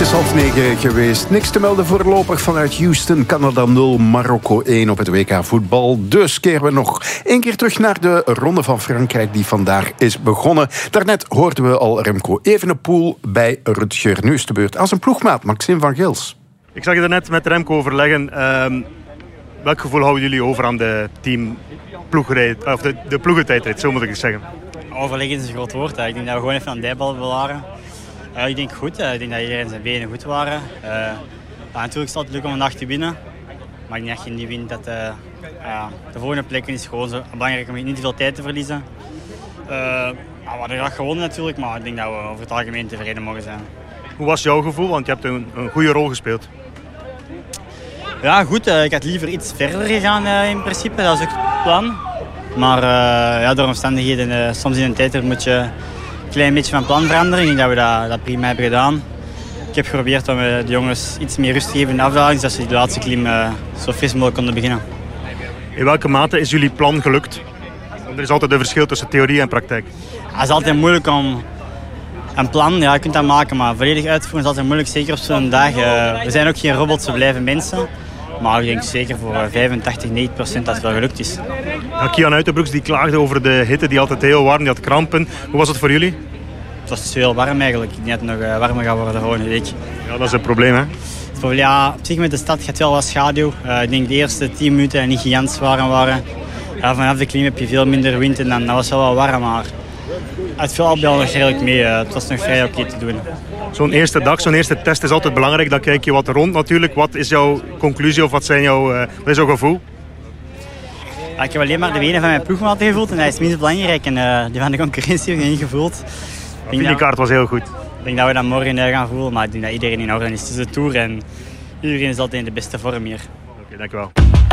is 8:30 geweest. Niks te melden voorlopig vanuit Houston. Canada 0, Marokko 1 op het WK voetbal. Dus keren we nog één keer terug naar de Ronde van Frankrijk die vandaag is begonnen. Daarnet hoorden we al Remco Evenepoel bij Rutger. Nu is de beurt aan zijn ploegmaat Maxime van Gils. Ik zag je daarnet met Remco overleggen. Welk gevoel houden jullie over aan de de ploegentijdrit, zo moet ik het zeggen? Overleggen is een groot woord. Ik denk dat we gewoon even aan de dijbal bewaren. Ik denk goed. Ik denk dat iedereen zijn benen goed waren. Natuurlijk is het altijd leuk om een dag te winnen. Maar ik denk dat je niet wint. De volgende plek is gewoon zo belangrijk om niet te veel tijd te verliezen. We hadden graag gewonnen natuurlijk, maar ik denk dat we over het algemeen tevreden mogen zijn. Hoe was jouw gevoel? Want je hebt een goede rol gespeeld. Ja, goed. Ik had liever iets verder gegaan in principe. Dat was ook het plan. Maar door omstandigheden, soms in een tijdrit moet je een klein beetje van plan veranderen. Ik denk dat we dat prima hebben gedaan. Ik heb geprobeerd om de jongens iets meer rust te geven in de afdaling, zodat ze de laatste klim zo fris mogelijk konden beginnen. In welke mate is jullie plan gelukt? Want er is altijd een verschil tussen theorie en praktijk. Het is altijd moeilijk om een plan, ja, je kunt dat maken, maar volledig uitvoeren is altijd moeilijk, zeker op zo'n dag. We zijn ook geen robots, we blijven mensen. Maar ik denk zeker voor 85-90% dat het wel gelukt is. Ja, Kian Uitenbroeks die klaagde over de hitte, die altijd heel warm, die had krampen. Hoe was het voor jullie? Het was heel warm eigenlijk. Ik denk dat het nog warmer gaat worden de volgende week. Ja, dat is een probleem, hè? Ja, op zich met de stad gaat wel wat schaduw. Ik denk de eerste 10 minuten niet gigantisch warm waren. Ja, vanaf de klim heb je veel minder wind en dan was het wel wat warm, maar het viel al nog redelijk mee. Het was nog vrij oké te doen. Zo'n eerste dag, zo'n eerste test is altijd belangrijk. Dan kijk je wat rond natuurlijk. Wat is jouw conclusie of wat is jouw gevoel? Ja, ik heb alleen maar de benen van mijn ploegmaat gevoeld en dat is minst belangrijk. En die van de concurrentie heb ik niet gevoeld. Die kaart was heel goed. Ik denk dat we dat morgen gaan voelen, maar ik denk dat iedereen in orde is. Het is de Tour en iedereen is altijd in de beste vorm hier. Oké, dankjewel.